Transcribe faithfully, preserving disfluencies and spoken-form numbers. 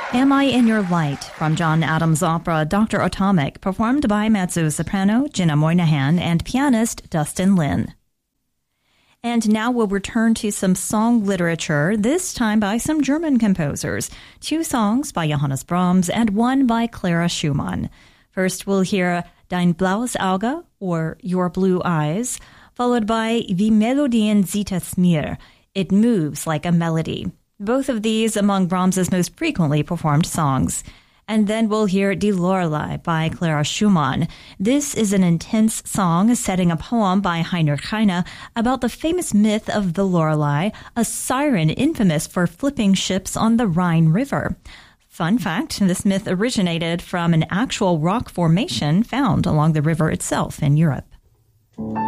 Am I in Your Light from John Adams' opera Doctor Atomic, performed by mezzo-soprano Jenna Moynihan and pianist Dustin Lin. And now we'll return to some song literature, this time by some German composers. Two songs by Johannes Brahms and one by Clara Schumann. First, we'll hear Dein blaues Auge, or Your Blue Eyes, followed by Wie Melodien zieht es mir, It Moves Like a Melody. Both of these among Brahms's most frequently performed songs. And then we'll hear Die Lorelei by Clara Schumann. This is an intense song setting a poem by Heinrich Heine about the famous myth of the Lorelei, a siren infamous for flipping ships on the Rhine River. Fun fact, this myth originated from an actual rock formation found along the river itself in Europe.